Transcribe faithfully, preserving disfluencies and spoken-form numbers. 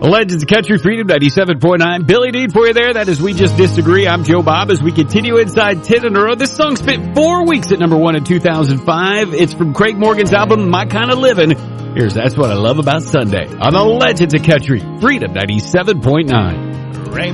Legends of Country Freedom ninety-seven point nine. Billy Dean for you there. That is We Just Disagree. I'm Joe Bob as we continue inside ten in a row. This song spent four weeks at number one in two thousand five. It's from Craig Morgan's album, My Kind of Livin'. Here's That's What I Love About Sunday on the Legends of Country Freedom ninety-seven point nine.